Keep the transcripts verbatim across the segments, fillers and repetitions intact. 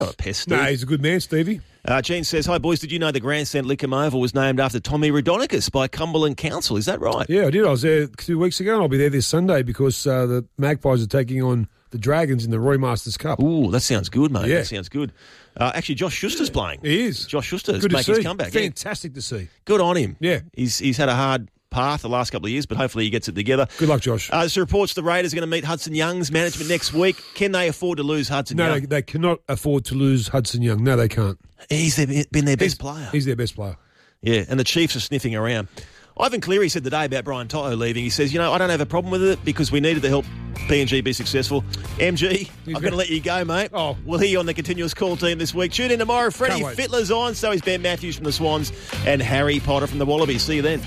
Not a pest, Steve. No, he's a good man, Stevie. Uh, Gene says, hi, boys, did you know the Grandstand Liquor Oval was named after Tommy Raudonikis by Cumberland Council? Is that right? Yeah, I did. I was there two weeks ago, and I'll be there this Sunday because uh, the Magpies are taking on the Dragons in the Roy Masters Cup. Ooh, that sounds good, mate. Yeah. That sounds good. Uh, actually, Josh Schuster's playing. He is. Josh Schuster's Good to making see. his comeback. Fantastic to see. Good on him. Yeah. He's he's had a hard path the last couple of years, but hopefully he gets it together. Good luck, Josh. Uh, there's reports the Raiders are going to meet Hudson Young's management next week. Can they afford to lose Hudson No, Young? they, they cannot afford to lose Hudson Young. No, they can't. He's their, been their best he's, player. He's their best player. Yeah, and the Chiefs are sniffing around. Ivan Cleary said today about Brian Toto leaving. He says, you know, I don't have a problem with it because we needed to help P N G be successful. M G, I'm going to let you go, mate. Oh. We'll hear you on the continuous call team this week. Tune in tomorrow. Freddie Fittler's on. So is Ben Matthews from the Swans and Harry Potter from the Wallabies. See you then.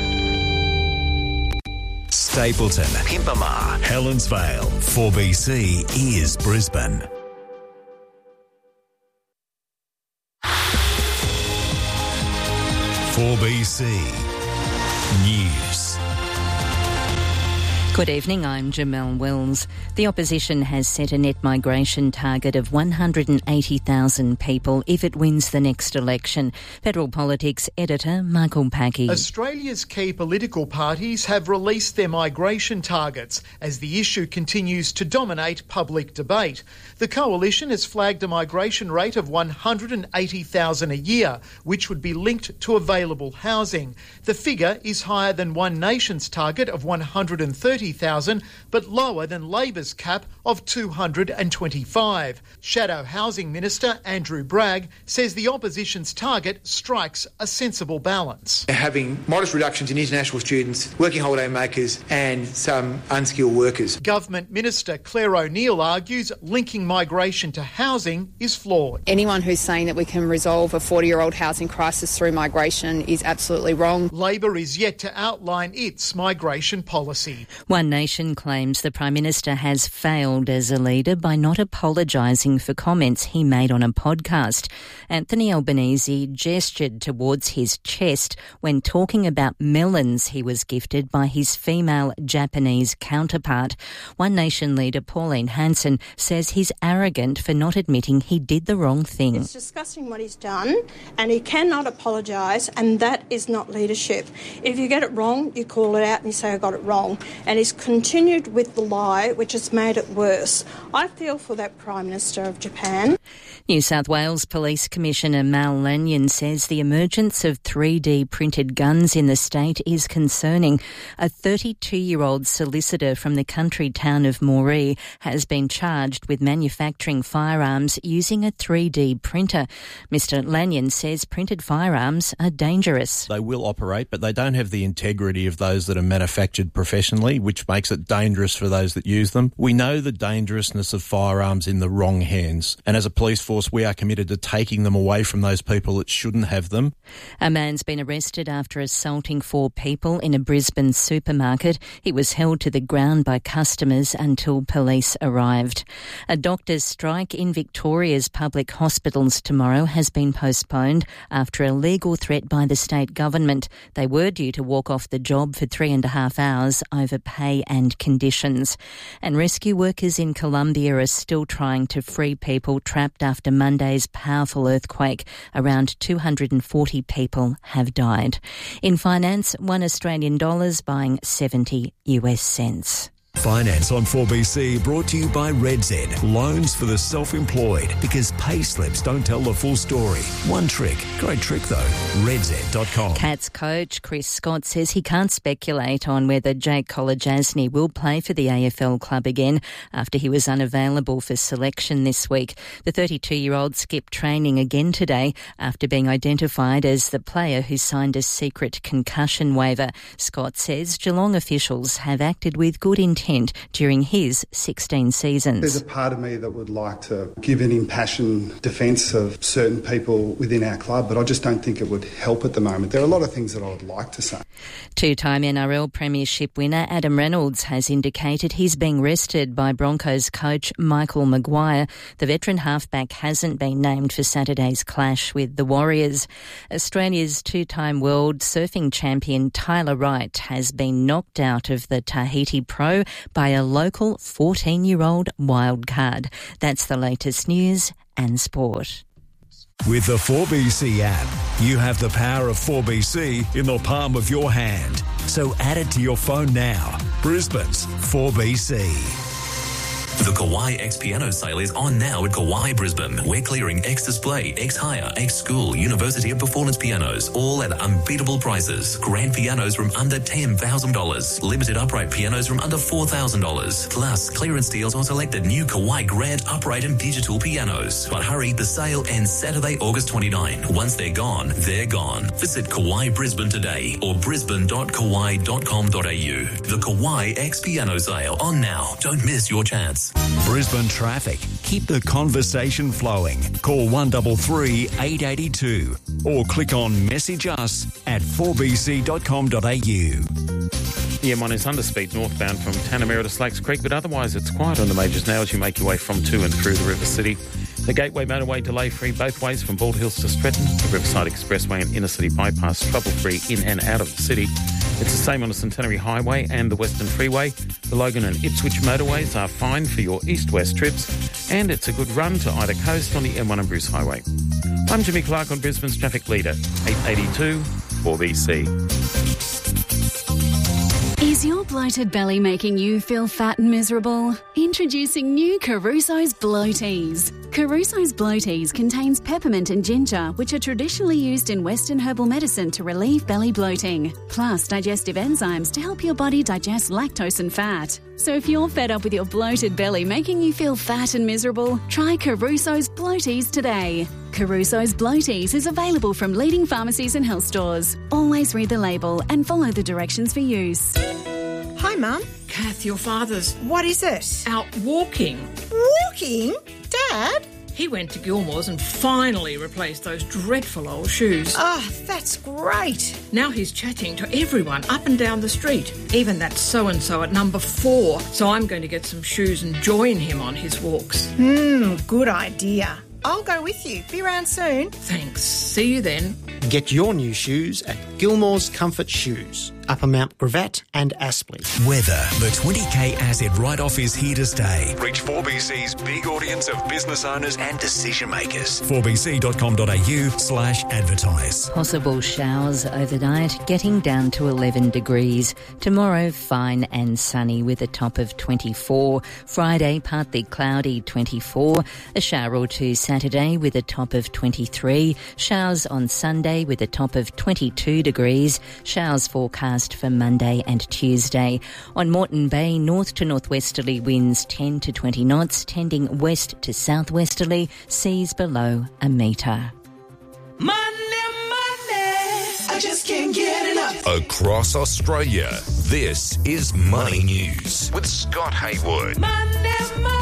Stapleton, Pimpama, Helensvale, four B C is Brisbane. four B C News. Good evening, I'm Jamelle Wells. The opposition has set a net migration target of one hundred eighty thousand people if it wins the next election. Federal Politics editor Michael Packy. Australia's key political parties have released their migration targets as the issue continues to dominate public debate. The coalition has flagged a migration rate of one hundred eighty thousand a year, which would be linked to available housing. The figure is higher than One Nation's target of one hundred thirty thousand, but lower than Labor's cap of two hundred twenty-five. Shadow Housing Minister Andrew Bragg says the opposition's target strikes a sensible balance. Having modest reductions in international students, working holiday makers and some unskilled workers. Government Minister Claire O'Neill argues linking migration to housing is flawed. Anyone who's saying that we can resolve a forty-year-old housing crisis through migration is absolutely wrong. Labor is yet to outline its migration policy. One Nation claims the Prime Minister has failed as a leader by not apologising for comments he made on a podcast. Anthony Albanese gestured towards his chest when talking about melons he was gifted by his female Japanese counterpart. One Nation leader Pauline Hanson says he's arrogant for not admitting he did the wrong thing. It's disgusting what he's done, and he cannot apologise, and that is not leadership. If you get it wrong, you call it out and you say, I got it wrong. And he's continued with the lie, which has made it worse. I feel for that Prime Minister of Japan. New South Wales Police Commissioner Mal Lanyon says the emergence of three D printed guns in the state is concerning. A thirty-two-year-old solicitor from the country town of Moree has been charged with manufacturing firearms using a three D printer. Mister Lanyon says printed firearms are dangerous. They will operate, but they don't have the integrity of those that are manufactured professionally, which makes it dangerous for those that use them. We know the dangerousness of firearms in the wrong hands, and as a police force, we are committed to taking them away from those people that shouldn't have them. A man's been arrested after assaulting four people in a Brisbane supermarket. He was held to the ground by customers until police arrived. A doctor's strike in Victoria's public hospitals tomorrow has been postponed after a legal threat by the state government. They were due to walk off the job for three and a half hours over pay and conditions. And rescue workers in Colombia are still trying to free people trapped after Monday's powerful earthquake. Around two hundred forty people have died. In finance, one Australian dollar's buying seventy U S cents. Finance on four B C brought to you by Redzen. Loans for the self-employed, because pay slips don't tell the full story. One trick. Great trick though. redzen dot com. Cats coach Chris Scott says he can't speculate on whether Jake Kolodjasny will play for the A F L club again after he was unavailable for selection this week. The thirty-two-year-old skipped training again today after being identified as the player who signed a secret concussion waiver. Scott says Geelong officials have acted with good intent during his sixteen seasons. There's a part of me that would like to give an impassioned defence of certain people within our club, but I just don't think it would help at the moment. There are a lot of things that I would like to say. Two-time N R L Premiership winner Adam Reynolds has indicated he's being rested by Broncos coach Michael Maguire. The veteran halfback hasn't been named for Saturday's clash with the Warriors. Australia's two-time world surfing champion Tyler Wright has been knocked out of the Tahiti Pro by a local fourteen-year-old wild card. That's the latest news and sport. With the four B C app, you have the power of four B C in the palm of your hand. So add it to your phone now. Brisbane's four B C. The Kauai X Piano sale is on now at Kauai Brisbane. We're clearing X Display, X Hire, X School, University and Performance pianos, all at unbeatable prices. Grand pianos from under ten thousand dollars. Limited upright pianos from under four thousand dollars. Plus, clearance deals on selected new Kauai Grand upright and digital pianos. But hurry, the sale ends Saturday, August twenty-ninth. Once they're gone, they're gone. Visit Kauai Brisbane today or brisbane dot kauai dot com dot a u. The Kauai X Piano sale on now. Don't miss your chance. Brisbane traffic. Keep the conversation flowing. Call one three three, eight eight two or click on message us at four b c dot com dot a u. The M one is underspeed northbound from Tanamera to Slakes Creek, but otherwise it's quiet on the majors now as you make your way from to and through the River City. The Gateway motorway delay-free both ways from Bald Hills to Stretton. The Riverside Expressway and Inner City Bypass trouble-free in and out of the city. It's the same on the Centenary Highway and the Western Freeway. The Logan and Ipswich motorways are fine for your east-west trips, and it's a good run to either coast on the M one and Bruce Highway. I'm Jimmy Clark on Brisbane's Traffic Leader, eight eighty-two four B C. Is your bloated belly making you feel fat and miserable? Introducing new Caruso's Bloaties. Caruso's Bloaties contains peppermint and ginger, which are traditionally used in Western herbal medicine to relieve belly bloating, plus digestive enzymes to help your body digest lactose and fat. So if you're fed up with your bloated belly making you feel fat and miserable, try Caruso's Bloaties today. Caruso's Bloaties is available from leading pharmacies and health stores. Always read the label and follow the directions for use. Hi, Mum. Kath, your father's What is it? out walking. Walking? Dad? He went to Gilmore's and finally replaced those dreadful old shoes. Oh, that's great. Now he's chatting to everyone up and down the street, even that so-and-so at number four. So I'm going to get some shoes and join him on his walks. Hmm, good idea. I'll go with you. Be around soon. Thanks. See you then. Get your new shoes at Gilmore's Comfort Shoes, Upper Mount Gravatt and Aspley. Weather. The twenty K asset write-off is here to stay. Reach four B C's big audience of business owners and decision makers. four b c dot com dot a u slash advertise. Possible showers overnight, getting down to eleven degrees. Tomorrow, fine and sunny with a top of twenty-four. Friday, partly cloudy, twenty-four. A shower or two Saturday with a top of twenty-three. Showers on Sunday with a top of twenty-two degrees. Showers forecast for Monday and Tuesday. On Moreton Bay, north to northwesterly winds ten to twenty knots, tending west to southwesterly, seas below a metre. Money, money, I just can't get enough. Across Australia, this is Money News with Scott Haywood. Money, money.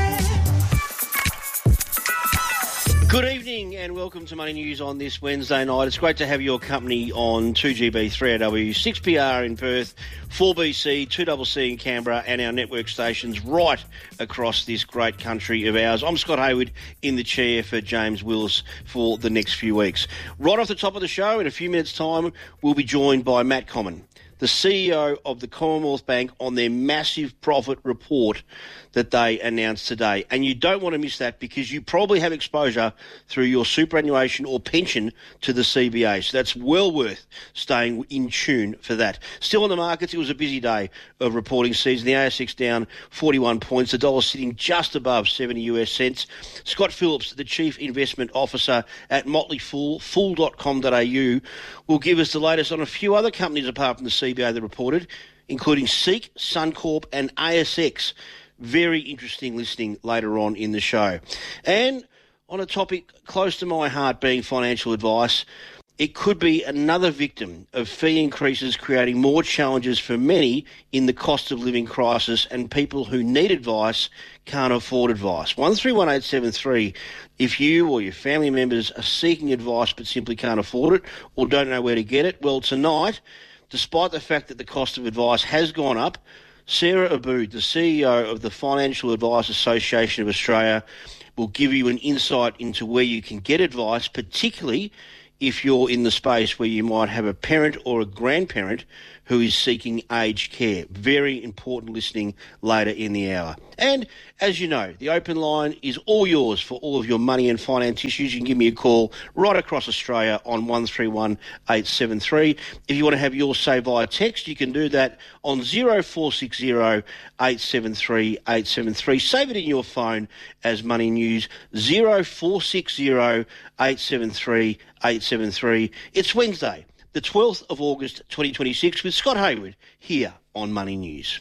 Good evening and welcome to Money News on this Wednesday night. It's great to have your company on two G B, three A W, six P R in Perth, four B C, two C C in Canberra and our network stations right across this great country of ours. I'm Scott Haywood in the chair for James Willis for the next few weeks. Right off the top of the show, in a few minutes' time, we'll be joined by Matt Comyn, the C E O of the Commonwealth Bank, on their massive profit report that they announced today. And you don't want to miss that because you probably have exposure through your superannuation or pension to the C B A. So that's well worth staying in tune for that. Still on the markets, it was a busy day of reporting season. The A S X down forty-one points, the dollar sitting just above seventy US cents. Scott Phillips, the Chief Investment Officer at Motley Fool, fool dot com dot a u, will give us the latest on a few other companies apart from the C B A that reported, including Seek, Suncorp and A S X. Very interesting listening later on in the show. And on a topic close to my heart being financial advice, it could be another victim of fee increases creating more challenges for many in the cost of living crisis, and people who need advice can't afford advice. one three one eight seven three if you or your family members are seeking advice but simply can't afford it or don't know where to get it. Well, tonight, despite the fact that the cost of advice has gone up, Sarah Aboud, the C E O of the Financial Advice Association of Australia, will give you an insight into where you can get advice, particularly if you're in the space where you might have a parent or a grandparent who is seeking aged care. Very important listening later in the hour. And as you know, the open line is all yours for all of your money and finance issues. You can give me a call right across Australia on one three one eight seven three. If you want to have yours saved via text, you can do that on zero four six zero eight seven three eight seven three. Save it in your phone as Money News, zero four six zero eight seven three eight seven three. It's Wednesday, the twelfth of August twenty twenty-six, with Scott Hayward here on Money News.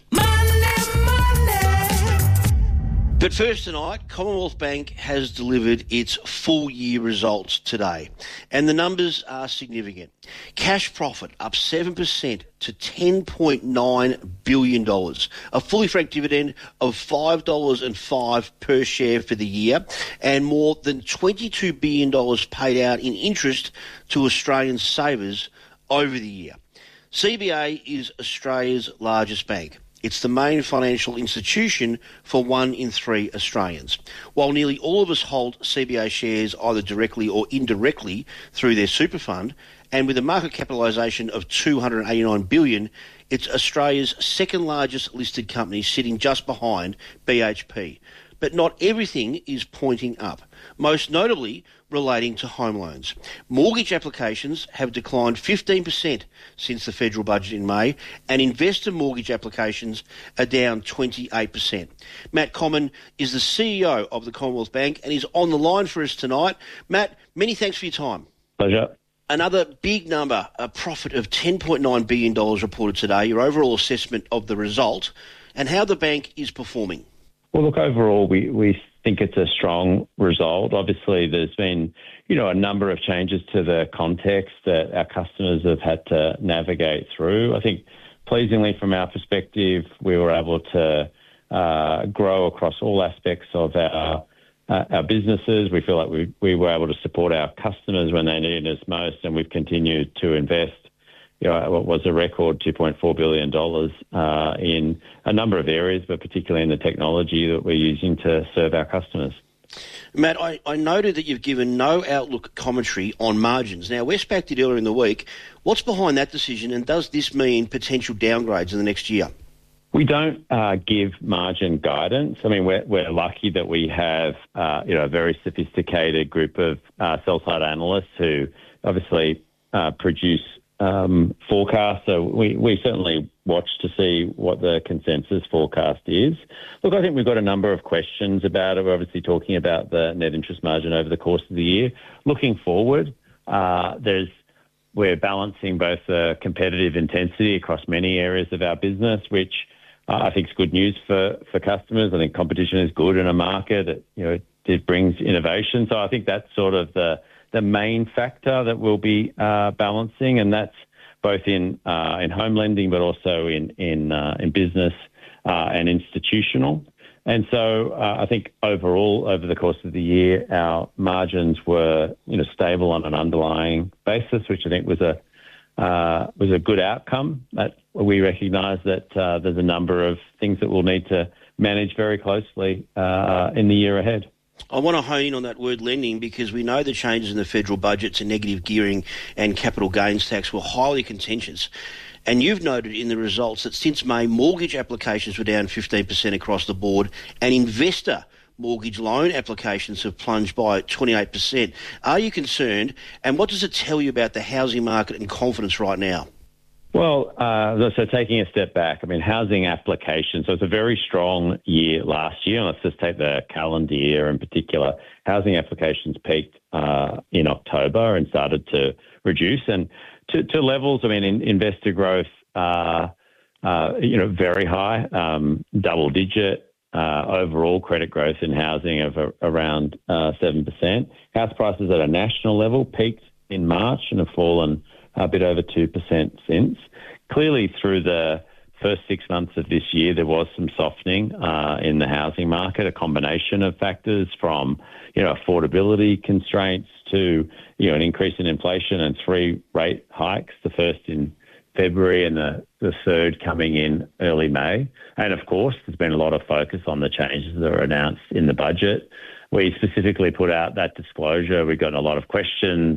But first tonight, Commonwealth Bank has delivered its full year results today, and the numbers are significant. Cash profit up seven percent to ten point nine billion dollars, a fully franked dividend of five dollars and five cents per share for the year, and more than twenty-two billion dollars paid out in interest to Australian savers over the year. C B A is Australia's largest bank. It's the main financial institution for one in three Australians. While nearly all of us hold C B A shares either directly or indirectly through their super fund, and with a market capitalisation of two hundred eighty-nine billion dollars, it's Australia's second largest listed company, sitting just behind B H P. But not everything is pointing up, most notably relating to home loans. Mortgage applications have declined fifteen percent since the federal budget in May, and investor mortgage applications are down twenty-eight percent. Matt Comyn is the C E O of the Commonwealth Bank and is on the line for us tonight. Matt, many thanks for your time. Pleasure. Another big number, a profit of ten point nine billion dollars reported today, your overall assessment of the result and how the bank is performing. Well, look, overall, we, we think it's a strong result. Obviously, there's been, you know, a number of changes to the context that our customers have had to navigate through. I think, pleasingly, from our perspective, we were able to uh, grow across all aspects of our uh, our businesses. We feel like we, we were able to support our customers when they needed us most, and we've continued to invest, you know, what was a record two point four billion dollars uh, in a number of areas, but particularly in the technology that we're using to serve our customers. Matt, I, I noted that you've given no outlook commentary on margins. Now, Westpac did earlier in the week. What's behind that decision, and does this mean potential downgrades in the next year? We don't uh, give margin guidance. I mean, we're, we're lucky that we have, uh, you know, a very sophisticated group of uh, sell-side analysts who obviously uh, produce Um, forecast. So we, we certainly watch to see what the consensus forecast is. Look, I think we've got a number of questions about it. We're obviously talking about the net interest margin over the course of the year. Looking forward, uh, there's we're balancing both the competitive intensity across many areas of our business, which uh, I think is good news for, for customers. I think competition is good in a market. It, you know, it brings innovation. So I think that's sort of the the main factor that we'll be uh, balancing, and that's both in uh, in home lending, but also in in uh, in business uh, and institutional. And so uh, I think overall, over the course of the year, our margins were, you know, stable on an underlying basis, which I think was a uh, was a good outcome. That we recognise that uh, there's a number of things that we'll need to manage very closely uh, in the year ahead. I want to hone in on that word lending, because we know the changes in the federal budget to negative gearing and capital gains tax were highly contentious. And you've noted in the results that since May, mortgage applications were down fifteen percent across the board, and investor mortgage loan applications have plunged by twenty-eight percent. Are you concerned? And what does it tell you about the housing market and confidence right now? Well, uh, so taking a step back, I mean, housing applications, so it's a very strong year last year. Let's just take the calendar year in particular. Housing applications peaked uh, in October and started to reduce. And to, to levels, I mean, in, investor growth, uh, uh, you know, very high, um, double digit, uh, overall credit growth in housing of a, around uh, seven percent. House prices at a national level peaked in March and have fallen a bit over two percent since. Clearly, through the first six months of this year, there was some softening uh, in the housing market, a combination of factors from, you know, affordability constraints to, you know, an increase in inflation and three rate hikes, the first in February and the, the third coming in early May. And, of course, there's been a lot of focus on the changes that were announced in the budget. We specifically put out that disclosure. We've gotten a lot of questions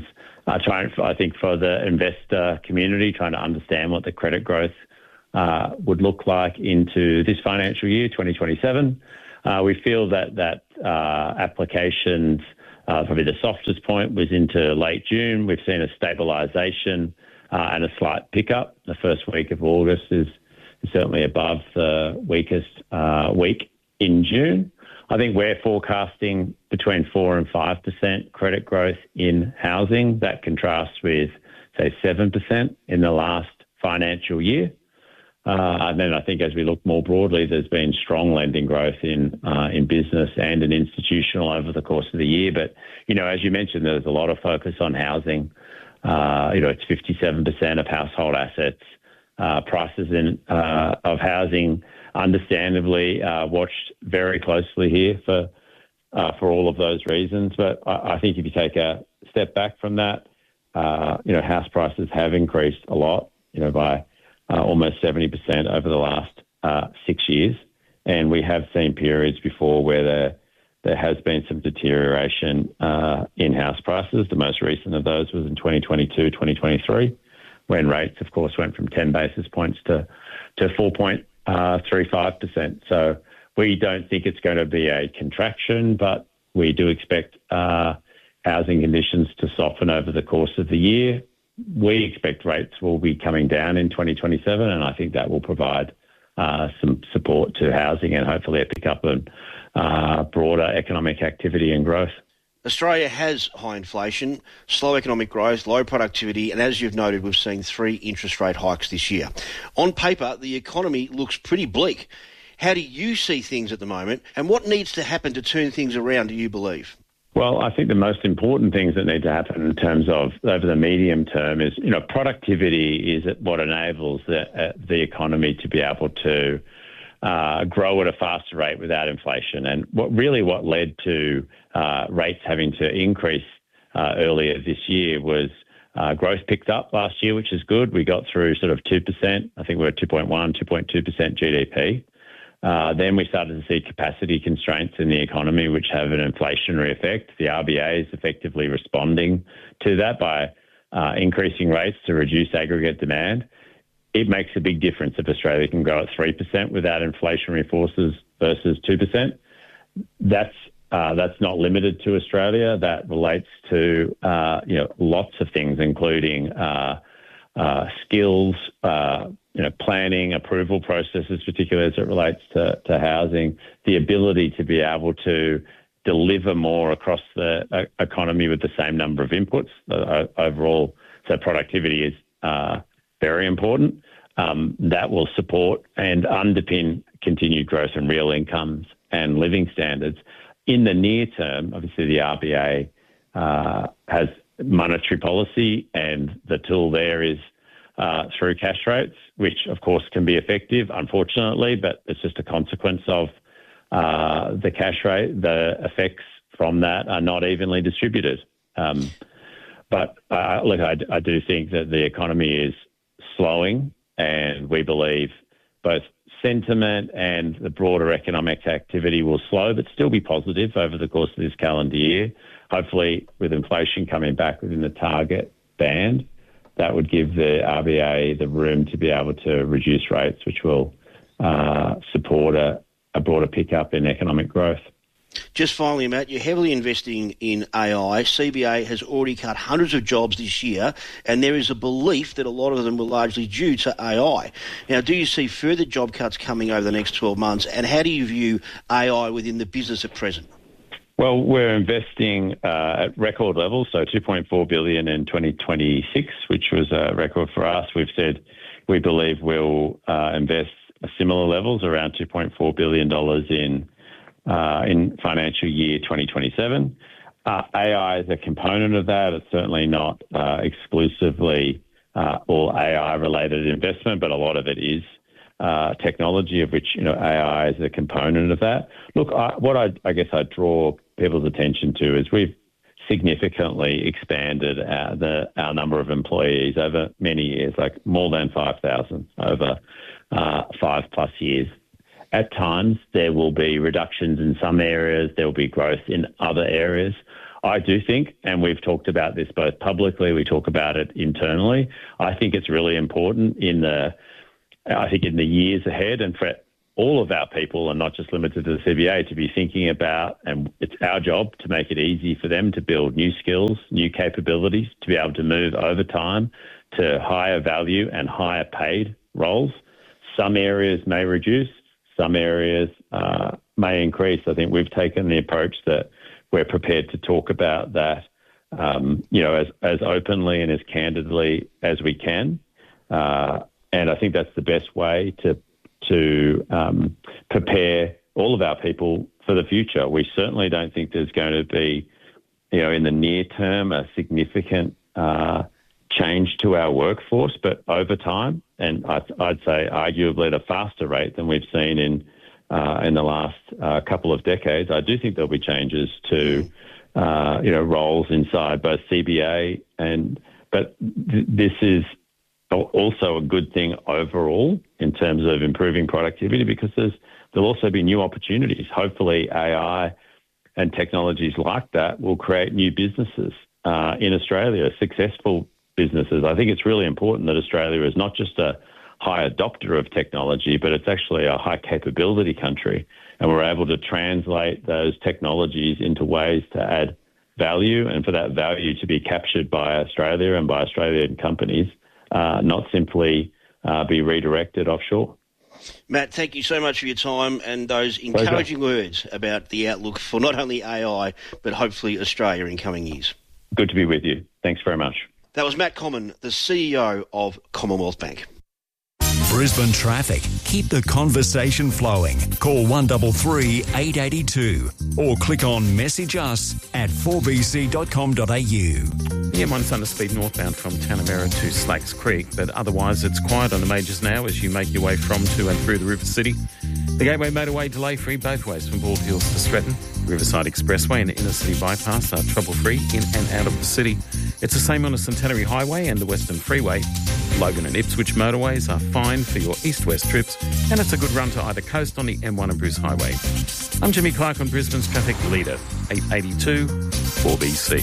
uh, trying, I think, for the investor community, trying to understand what the credit growth uh, would look like into this financial year, twenty twenty-seven. Uh, we feel that that uh, applications, uh, probably the softest point was into late June. We've seen a stabilisation uh, and a slight pickup. The first week of August is, is certainly above the weakest uh, week in June. I think we're forecasting between four and five percent credit growth in housing. That contrasts with, say, seven percent in the last financial year. Uh, and then I think as we look more broadly, there's been strong lending growth in uh, in business and in institutional over the course of the year. But, you know, as you mentioned, there's a lot of focus on housing. Uh, you know, it's fifty-seven percent of household assets. Uh, prices in uh, of housing, understandably, uh, watched very closely here for uh, for all of those reasons. But I, I think if you take a step back from that, uh, you know, house prices have increased a lot, you know, by Uh, almost seventy percent over the last uh, six years. And we have seen periods before where there, there has been some deterioration uh, in house prices. The most recent of those was in twenty twenty-two, twenty twenty-three, when rates, of course, went from ten basis points to, to four point three five percent. So we don't think it's going to be a contraction, but we do expect uh, housing conditions to soften over the course of the year. We expect rates will be coming down in twenty twenty-seven, and I think that will provide uh, some support to housing and hopefully a pickup in uh, broader economic activity and growth. Australia has high inflation, slow economic growth, low productivity, and as you've noted, we've seen three interest rate hikes this year. On paper, the economy looks pretty bleak. How do you see things at the moment, and what needs to happen to turn things around, do you believe? Well, I think the most important things that need to happen in terms of over the medium term is, you know, productivity is what enables the, uh, the economy to be able to uh, grow at a faster rate without inflation. And what really what led to uh, rates having to increase uh, earlier this year was uh, growth picked up last year, which is good. We got through sort of two percent. I think we we're at two point one, two point two percent G D P. Uh, then we started to see capacity constraints in the economy, which have an inflationary effect. The R B A is effectively responding to that by uh, increasing rates to reduce aggregate demand. It makes a big difference if Australia can grow at three percent without inflationary forces versus two percent. That's uh, that's not limited to Australia. That relates to uh, you know lots of things, including uh, uh, skills, uh, you know, planning, approval processes, particularly as it relates to, to housing, the ability to be able to deliver more across the uh, economy with the same number of inputs uh, overall. So productivity is uh, very important. Um, that will support and underpin continued growth in real incomes and living standards. In the near term, obviously the R B A uh, has monetary policy, and the tool there is Uh, through cash rates, which of course can be effective, unfortunately, but it's just a consequence of uh, the cash rate. The effects from that are not evenly distributed. Um, but uh, look, I, I do think that the economy is slowing, and we believe both sentiment and the broader economic activity will slow, but still be positive over the course of this calendar year. Hopefully, with inflation coming back within the target band, that would give the R B A the room to be able to reduce rates, which will uh, support a, a broader pickup in economic growth. Just finally, Matt, you're heavily investing in A I. C B A has already cut hundreds of jobs this year, and there is a belief that a lot of them were largely due to A I. Now, do you see further job cuts coming over the next twelve months, and how do you view A I within the business at present? Well, we're investing uh, at record levels, so two point four billion dollars in twenty twenty-six, which was a record for us. We've said we believe we'll uh, invest similar levels, around two point four billion dollars in uh, in financial year twenty twenty-seven. Uh, A I is a component of that. It's certainly not uh, exclusively uh, all A I-related investment, but a lot of it is uh, technology, of which, you know, A I is a component of that. Look, I, what I, I guess I draw people's attention to is we've significantly expanded our, the, our number of employees over many years, like more than five thousand over uh, five plus years. At times, there will be reductions in some areas, there will be growth in other areas. I do think, and we've talked about this both publicly, we talk about it internally, I think it's really important in the, I think in the years ahead and for all of our people, and not just limited to the C B A, to be thinking about, and it's our job to make it easy for them to build new skills, new capabilities, to be able to move over time to higher value and higher paid roles. Some areas may reduce, some areas uh, may increase. I think we've taken the approach that we're prepared to talk about that, um, you know, as, as openly and as candidly as we can. Uh, and I think that's the best way to to um, prepare all of our people for the future. We certainly don't think there's going to be, you know, in the near term, a significant uh, change to our workforce, but over time, and I'd, I'd say arguably at a faster rate than we've seen in uh, in the last uh, couple of decades, I do think there'll be changes to, uh, you know, roles inside both C B A and, but th- this is also a good thing overall in terms of improving productivity, because there's, there'll also be new opportunities. Hopefully A I and technologies like that will create new businesses uh, in Australia, successful businesses. I think it's really important that Australia is not just a high adopter of technology, but it's actually a high capability country, and we're able to translate those technologies into ways to add value, and for that value to be captured by Australia and by Australian companies, uh, not simply uh, be redirected offshore. Matt, thank you so much for your time and those encouraging Pleasure. words about the outlook for not only A I, but hopefully Australia in coming years. Good to be with you. Thanks very much. That was Matt Comyn, the C E O of Commonwealth Bank. Brisbane traffic. Keep the conversation flowing. Call one three three, eight eight two or click on message us at four b c dot com dot a u. Yeah, minus under speed northbound from Tanamera to Slacks Creek, but otherwise it's quiet on the majors now as you make your way from, to and through the River City. The Gateway motorway delay free both ways from Bald Hills to Stretton. Riverside Expressway and Inner City Bypass are trouble free in and out of the city. It's the same on the Centenary Highway and the Western Freeway. Logan and Ipswich motorways are fine for your east-west trips, and it's a good run to either coast on the M one and Bruce Highway. I'm Jimmy Clark on Brisbane's traffic leader, eight eighty-two four B C.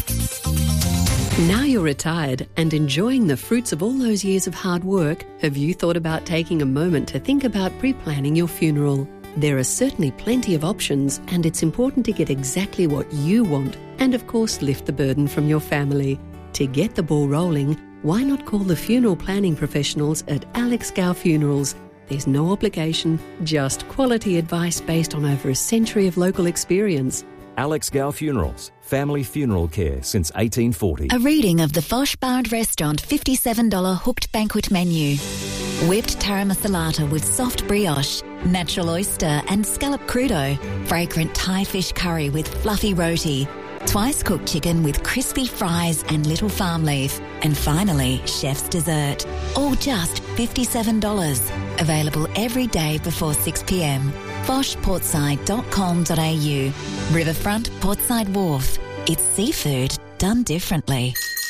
Now you're retired and enjoying the fruits of all those years of hard work, have you thought about taking a moment to think about pre-planning your funeral? There are certainly plenty of options, and it's important to get exactly what you want and, of course, lift the burden from your family. To get the ball rolling, why not call the funeral planning professionals at Alex Gow Funerals? There's no obligation, just quality advice based on over a century of local experience. Alex Gow Funerals, family funeral care since eighteen forty. A reading of the Fosh Bar and Restaurant fifty-seven dollars hooked banquet menu. Whipped tara masalata with soft brioche, natural oyster and scallop crudo, fragrant Thai fish curry with fluffy roti, twice cooked chicken with crispy fries and little farm leaf, and finally, chef's dessert. All just fifty-seven dollars. Available every day before six p m. fosh portside dot com dot a u. Riverfront Portside Wharf. It's seafood done differently.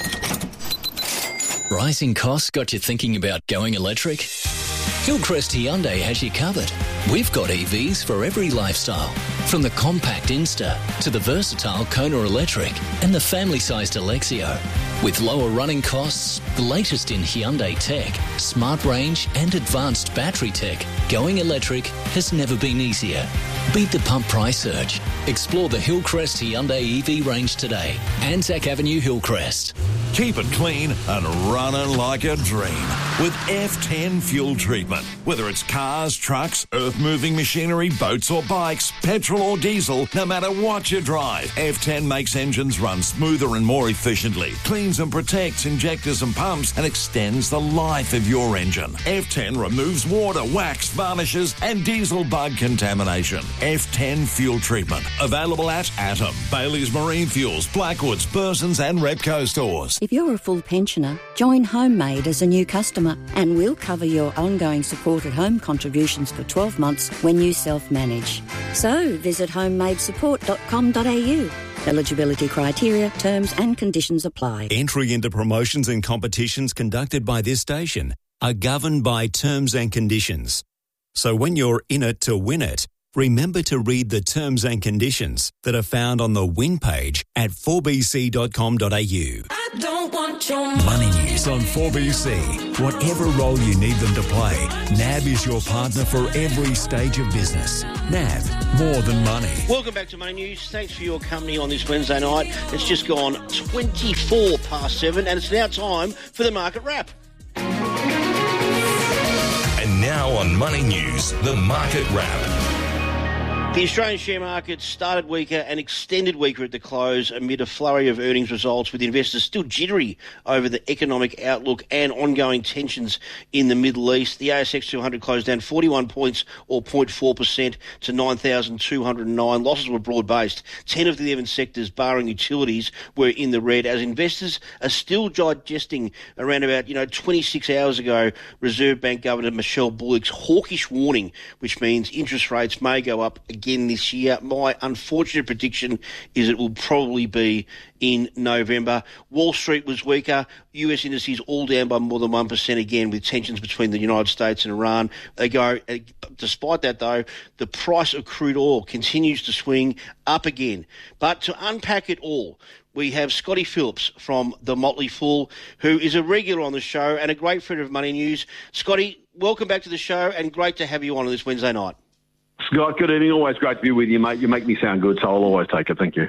Rising costs got you thinking about going electric? Hillcrest Hyundai has you covered. We've got E Vs for every lifestyle, from the compact Insta to the versatile Kona Electric and the family-sized Alexio. With lower running costs, the latest in Hyundai tech, smart range and advanced battery tech, going electric has never been easier. Beat the pump price surge. Explore the Hillcrest Hyundai E V range today. Anzac Avenue, Hillcrest. Keep it clean and running like a dream with F ten fuel treatment. Whether it's cars, trucks, earth-moving machinery, boats or bikes, petrol or diesel, no matter what you drive, F ten makes engines run smoother and more efficiently, cleans and protects injectors and pumps, and extends the life of your engine. F ten removes water, wax, varnishes and diesel bug contamination. F ten fuel treatment. Available at Atom, Bailey's Marine Fuels, Blackwoods, Burson's and Repco stores. If you're a full pensioner, join Homemade as a new customer and we'll cover your ongoing support at home contributions for twelve months when you self-manage. So visit homemade support dot com dot a u. Eligibility criteria, terms and conditions apply. Entry into promotions and competitions conducted by this station are governed by terms and conditions. So when you're in it to win it, remember to read the terms and conditions that are found on the win page at four b c dot com dot a u. I don't want your Money News on four B C. Whatever role you need them to play, N A B is your partner for every stage of business. N A B, more than money. Welcome back to Money News. Thanks for your company on this Wednesday night. It's just gone twenty-four past seven and it's now time for the market wrap. And now on Money News, the market wrap. The Australian share market started weaker and extended weaker at the close amid a flurry of earnings results, with investors still jittery over the economic outlook and ongoing tensions in the Middle East. The A S X two hundred closed down forty-one points or zero point four percent to nine thousand two hundred nine. Losses were broad-based. ten of the eleven sectors, barring utilities, were in the red, as investors are still digesting around about, you know, twenty-six hours ago, Reserve Bank Governor Michelle Bullock's hawkish warning, which means interest rates may go up again this year. My unfortunate prediction is it will probably be in November. Wall Street was weaker. U S indices all down by more than one percent again, with tensions between the United States and Iran. They go, despite that though, the price of crude oil continues to swing up again. But to unpack it all, we have Scotty Phillips from The Motley Fool, who is a regular on the show and a great friend of Money News. Scotty, welcome back to the show and great to have you on this Wednesday night. Scott, good evening. Always great to be with you, mate. You make me sound good, so I'll always take it. Thank you.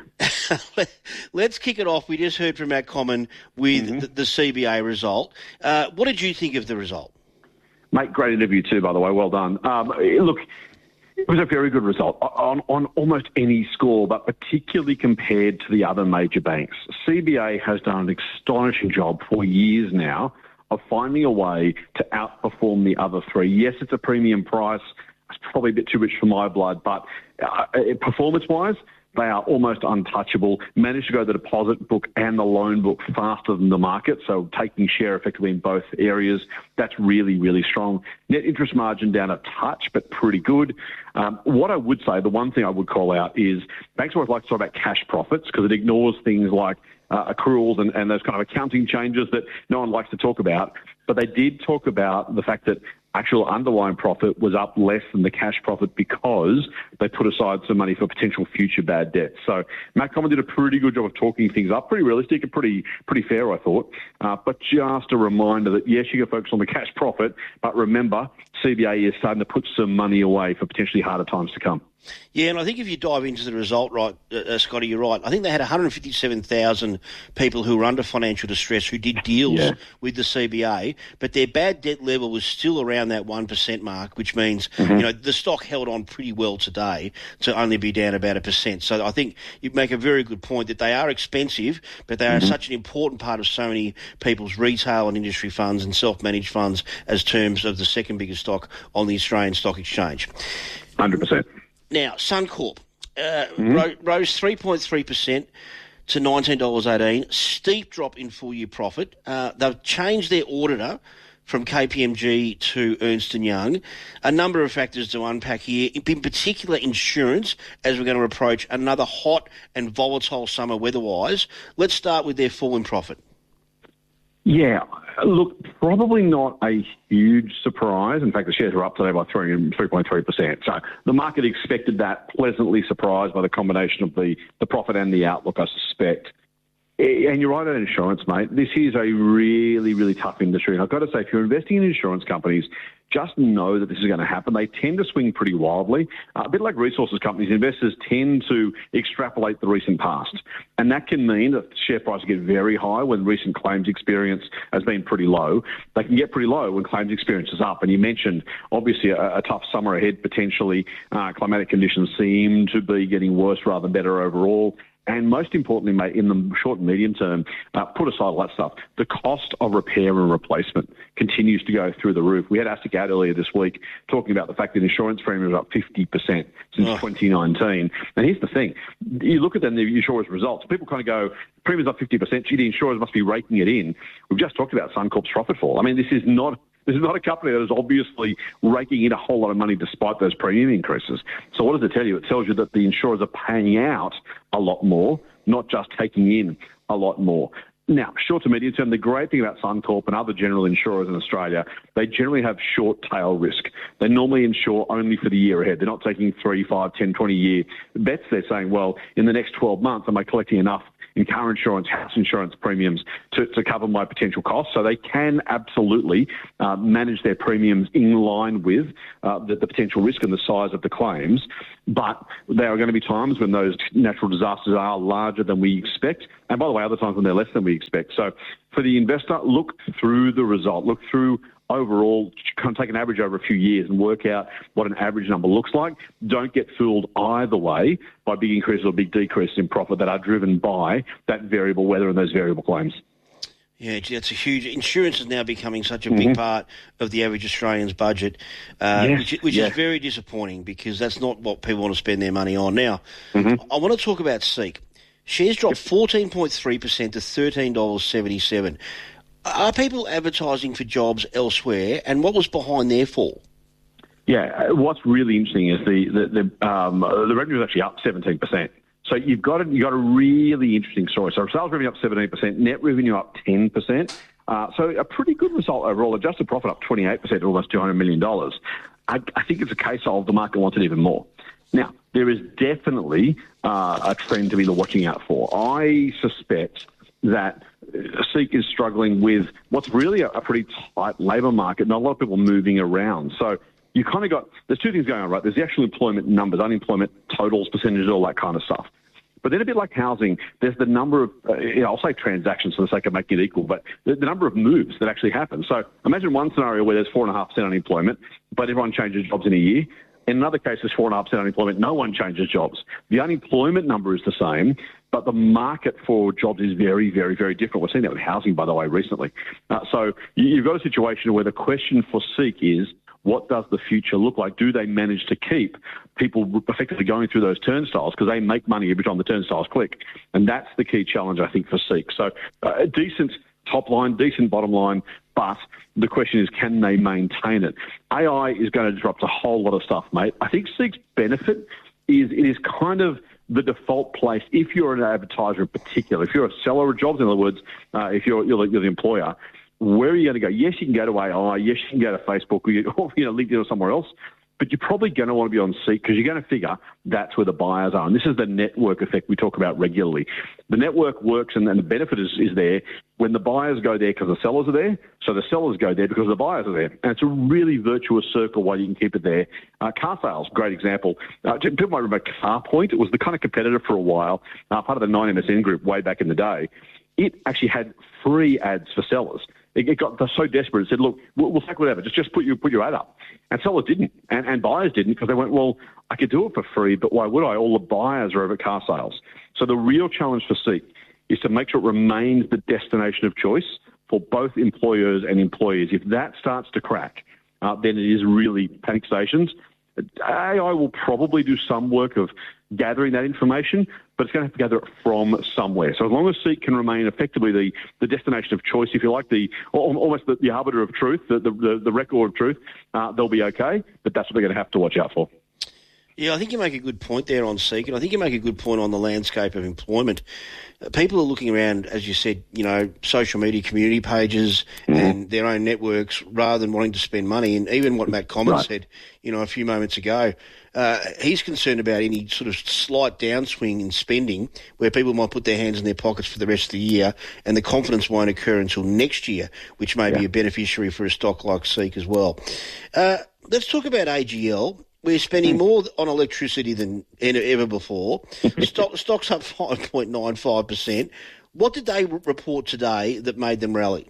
Let's kick it off. We just heard from Matt Common with mm-hmm. the, the C B A result. Uh, what did you think of the result? Mate, great interview too, by the way. Well done. Um, look, it was a very good result on, on almost any score, but particularly compared to the other major banks. C B A has done an astonishing job for years now of finding a way to outperform the other three. Yes, it's a premium price. It's probably a bit too rich for my blood, but uh, performance-wise, they are almost untouchable. Managed to go the deposit book and the loan book faster than the market, so taking share effectively in both areas. That's really, really strong. Net interest margin down a touch, but pretty good. Um, what I would say, the one thing I would call out is banks always like to talk about cash profits because it ignores things like uh, accruals and, and those kind of accounting changes that no one likes to talk about. But they did talk about the fact that actual underlying profit was up less than the cash profit because they put aside some money for potential future bad debt. So Matt Common did a pretty good job of talking things up, pretty realistic and pretty pretty fair, I thought. Uh, but just a reminder that, yes, you can focus on the cash profit, but remember, C B A is starting to put some money away for potentially harder times to come. Yeah, and I think if you dive into the result, right, uh, Scotty, you're right. I think they had one hundred fifty-seven thousand people who were under financial distress who did deals yeah. with the C B A, but their bad debt level was still around that one percent mark, which means, mm-hmm. you know, the stock held on pretty well today to only be down about a percent. So I think you make a very good point that they are expensive, but they are mm-hmm. such an important part of so many people's retail and industry funds and self-managed funds as terms of the second biggest stock on the Australian Stock Exchange. one hundred percent. Now, Suncorp uh, mm-hmm. ro- rose three point three percent to nineteen dollars eighteen. Steep drop in full-year profit. Uh, they've changed their auditor from K P M G to Ernst and Young. A number of factors to unpack here, in particular insurance, as we're going to approach another hot and volatile summer weather-wise. Let's start with their fall in profit. Yeah, look, probably not a huge surprise. In fact, the shares were up today by three point three percent. So the market expected that, pleasantly surprised by the combination of the, the profit and the outlook, I suspect. And you're right on insurance, mate. This is a really, really tough industry. And I've got to say, if you're investing in insurance companies, just know that this is going to happen. They tend to swing pretty wildly. Uh, a bit like resources companies, investors tend to extrapolate the recent past. And that can mean that share prices get very high when recent claims experience has been pretty low. They can get pretty low when claims experience is up. And you mentioned, obviously, a, a tough summer ahead, potentially. Uh, climatic conditions seem to be getting worse rather than better overall. And most importantly, mate, in the short and medium term, uh, put aside all that stuff, the cost of repair and replacement continues to go through the roof. We had ASIC out earlier this week talking about the fact that insurance premiums are up fifty percent since oh. twenty nineteen. And here's the thing. You look at then the insurers' results, people kind of go, premiums up fifty percent, gee, the insurers must be raking it in. We've just talked about Suncorp's profit fall. I mean, this is not... This is not a company that is obviously raking in a whole lot of money despite those premium increases. So what does it tell you? It tells you that the insurers are paying out a lot more, not just taking in a lot more. Now, short to medium term, the great thing about Suncorp and other general insurers in Australia, they generally have short tail risk. They normally insure only for the year ahead. They're not taking three, five, ten, twenty year bets. They're saying, well, in the next twelve months, am I collecting enough in car insurance, house insurance premiums to, to cover my potential costs? So they can absolutely uh, manage their premiums in line with uh, the, the potential risk and the size of the claims. But there are going to be times when those natural disasters are larger than we expect. And by the way, other times when they're less than we expect. So for the investor, look through the result, look through overall, kind of take an average over a few years and work out what an average number looks like. Don't get fooled either way by big increases or big decreases in profit that are driven by that variable weather and those variable claims. Yeah, that's a huge... Insurance is now becoming such a Mm-hmm. big part of the average Australian's budget, uh, Yes, which, which yes. is very disappointing because that's not what people want to spend their money on. Now, Mm-hmm. I want to talk about Seek. Shares dropped fourteen point three percent to thirteen dollars seventy-seven. Are people advertising for jobs elsewhere, and what was behind their fall? Yeah, what's really interesting is the the the, um, the revenue is actually up seventeen percent. So you've got a, you've got a really interesting story. So sales revenue up seventeen percent, net revenue up ten percent. Uh, so a pretty good result overall. Adjusted profit up twenty-eight percent to almost two hundred million dollars. I, I think it's a case of the market wants it even more. Now, there is definitely uh, a trend to be watching out for. I suspect that Seek is struggling with what's really a, a pretty tight labour market, not a lot of people moving around. So you kind of got, there's two things going on, right? There's the actual employment numbers, unemployment totals, percentages, all that kind of stuff. But then a bit like housing, there's the number of, uh, you know, I'll say transactions for the sake of making it equal, but the, the number of moves that actually happen. So imagine one scenario where there's four point five percent unemployment, but everyone changes jobs in a year. In another case, there's four point five percent unemployment, no one changes jobs. The unemployment number is the same, but the market for jobs is very, very, very different. We've seen that with housing, by the way, recently. Uh, so you've got a situation where the question for Seek is, what does the future look like? Do they manage to keep people effectively going through those turnstiles? Because they make money every time the turnstiles click. And that's the key challenge, I think, for Seek. So uh, a decent top line, decent bottom line, but the question is, can they maintain it? A I is going to disrupt a whole lot of stuff, mate. I think Seek's benefit is it is kind of the default place if you're an advertiser in particular. If you're a seller of jobs, in other words, uh, if you're, you're, the, you're the employer, where are you going to go? Yes, you can go to A I. Yes, you can go to Facebook or, you, or you know, LinkedIn or somewhere else. But you're probably going to want to be on Seek because you're going to figure that's where the buyers are. And this is the network effect we talk about regularly. The network works and, and the benefit is, is there when the buyers go there because the sellers are there. So the sellers go there because the buyers are there. And it's a really virtuous circle why you can keep it there. Uh, car sales, great example. Uh, people might remember CarPoint. It was the kind of competitor for a while, uh, part of the nine M S N group way back in the day. It actually had free ads for sellers. It got so desperate, it said, look, we'll, we'll take whatever, just just put your put your ad up. And sellers didn't, and, and buyers didn't, because they went, well, I could do it for free, but why would I? All the buyers are over at car sales. So the real challenge for Seek is to make sure it remains the destination of choice for both employers and employees. If that starts to crack, uh, then it is really panic stations. A I will probably do some work of gathering that information, but it's going to have to gather it from somewhere. So as long as Seek can remain effectively the, the destination of choice, if you like, the almost the, the arbiter of truth, the, the, the record of truth, uh, they'll be okay, but that's what they're going to have to watch out for. Yeah, I think you make a good point there on Seek, and I think you make a good point on the landscape of employment. Uh, people are looking around, as you said, you know, social media community pages mm-hmm. and their own networks rather than wanting to spend money. And even what Matt Common right. said, you know, a few moments ago, uh, he's concerned about any sort of slight downswing in spending where people might put their hands in their pockets for the rest of the year and the confidence won't occur until next year, which may yeah. be a beneficiary for a stock like Seek as well. Uh, let's talk about A G L. We're spending more on electricity than ever before. Stock, stock's up five point nine five percent. What did they report today that made them rally?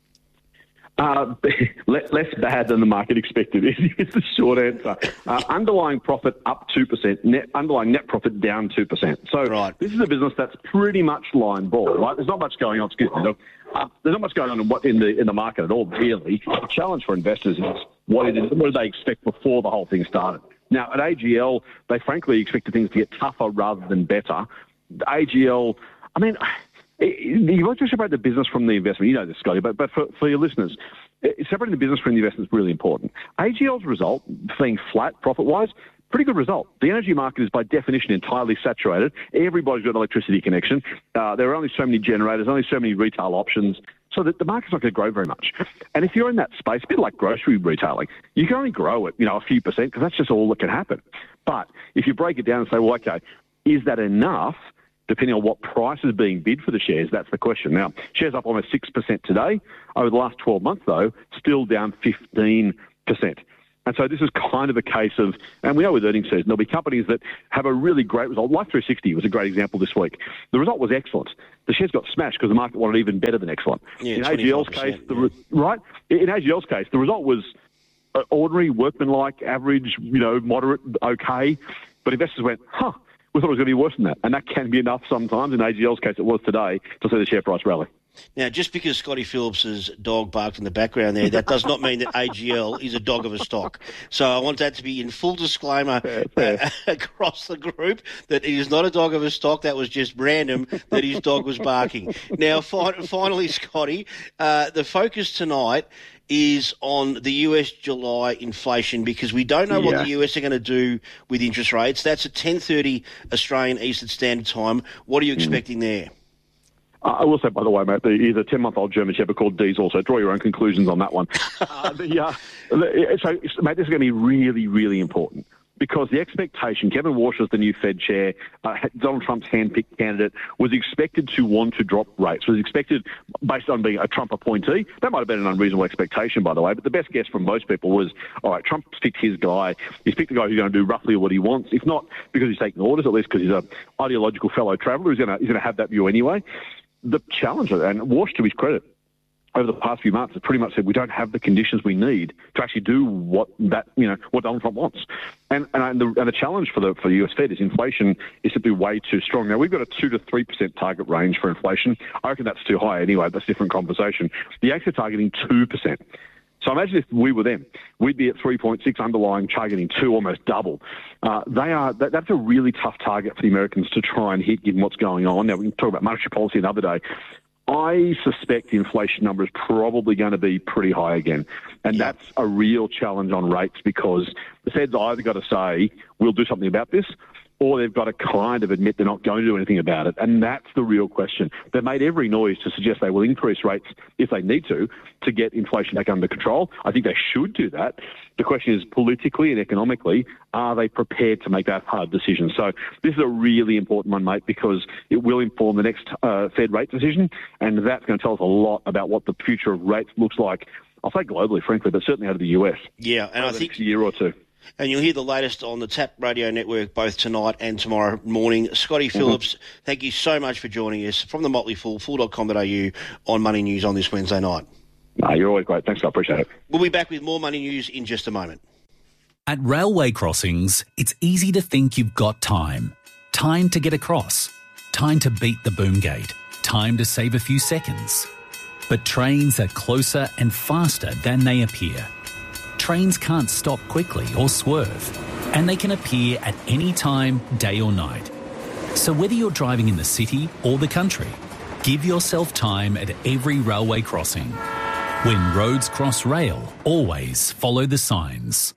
Uh, less bad than the market expected is the short answer. Uh, underlying profit up two percent, net, underlying net profit down two percent. So right. this is a business that's pretty much line ball, right? There's not much going on. Excuse me. Uh, there's not much going on in, what, in the in the market at all, really. The challenge for investors is what, it is, what did they expect before the whole thing started? Now, at A G L, they frankly expected things to get tougher rather than better. A G L, I mean, you've got to separate the business from the investment. You know this, Scotty, but, but for, for your listeners, separating the business from the investment is really important. A G L's result, being flat profit-wise, Pretty good result. The energy market is by definition entirely saturated. Everybody's got an electricity connection. Uh, there are only so many generators, only so many retail options, so that the market's not going to grow very much. And if you're in that space, a bit like grocery retailing, you can only grow it, you know, a few percent because that's just all that can happen. But if you break it down and say, well, okay, is that enough? Depending on what price is being bid for the shares, that's the question. Now, shares up almost six percent today. Over the last twelve months, though, still down fifteen percent. And so this is kind of a case of, and we know with earnings season, there'll be companies that have a really great result. Life three sixty was a great example this week. The result was excellent. The shares got smashed because the market wanted even better than excellent. Yeah, in A G L's case, the re- right? In A G L's case, the result was ordinary, workmanlike, average, you know, moderate, okay. But investors went, huh, we thought it was going to be worse than that. And that can be enough sometimes. In A G L's case, it was today, to see the share price rally. Now, just because Scotty Phillips's dog barked in the background there, that does not mean that A G L is a dog of a stock. So I want that to be in full disclaimer fair, fair. Uh, across the group that it is not a dog of a stock. That was just random that his dog was barking. Now, fi- finally, Scotty, uh, the focus tonight is on the U S July inflation because we don't know what yeah. the U S are going to do with interest rates. That's at ten thirty Australian Eastern Standard Time. What are you expecting mm. there? I will say, by the way, mate, he's a ten-month-old German Shepherd called Diesel, so draw your own conclusions on that one. uh, the, uh, so, mate, this is going to be really, really important because the expectation, Kevin Walsh was the new Fed chair, uh, Donald Trump's hand-picked candidate, was expected to want to drop rates, was expected, based on being a Trump appointee. That might have been an unreasonable expectation, by the way, but the best guess from most people was, all right, Trump's picked his guy. He's picked the guy who's going to do roughly what he wants, if not because he's taking orders, at least because he's an ideological fellow traveller who's going to, he's going to have that view anyway. The challenge, and Walsh, to his credit, over the past few months, has pretty much said we don't have the conditions we need to actually do what that you know what Donald Trump wants. And and the, and the challenge for the for the U S Fed is inflation is simply way too strong. Now we've got a two to three percent target range for inflation. I reckon that's too high anyway. That's a different conversation. The Yanks are targeting two percent. So imagine if we were them, we'd be at three point six underlying, targeting two, almost double. Uh, they are that, that's a really tough target for the Americans to try and hit, given what's going on. Now we can talk about monetary policy another day. I suspect the inflation number is probably going to be pretty high again, and yeah. that's a real challenge on rates because the Fed's either got to say we'll do something about this, or they've got to kind of admit they're not going to do anything about it. And that's the real question. They've made every noise to suggest they will increase rates if they need to, to get inflation back under control. I think they should do that. The question is, politically and economically, are they prepared to make that hard decision? So this is a really important one, mate, because it will inform the next uh, Fed rate decision, and that's going to tell us a lot about what the future of rates looks like, I'll say globally, frankly, but certainly out of the U S. Yeah, and over I the think... next year or two. And you'll hear the latest on the TAP Radio Network both tonight and tomorrow morning. Scotty mm-hmm. Phillips, thank you so much for joining us from the Motley Fool, fool dot com dot a u on Money News on this Wednesday night. No, you're always great. Thanks, I appreciate it. We'll be back with more Money News in just a moment. At railway crossings, it's easy to think you've got time. Time to get across. Time to beat the boom gate. Time to save a few seconds. But trains are closer and faster than they appear. Trains can't stop quickly or swerve, and they can appear at any time, day or night. So whether you're driving in the city or the country, give yourself time at every railway crossing. When roads cross rail, always follow the signs.